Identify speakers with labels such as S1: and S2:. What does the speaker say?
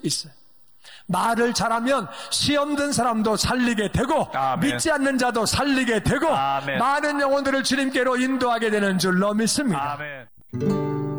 S1: 있어요. 말을 잘하면 시험 든 사람도 살리게 되고
S2: 아멘.
S1: 믿지 않는 자도 살리게 되고
S2: 아멘.
S1: 많은 영혼들을 주님께로 인도하게 되는 줄로 믿습니다.
S2: 아멘.